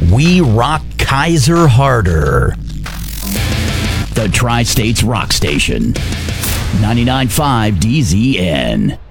We rock Kaiser harder. The Tri-States Rock Station. 99.5 DZN.